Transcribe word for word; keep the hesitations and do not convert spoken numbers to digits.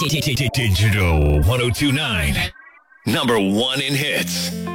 Digital ten two nine. Number one in hits.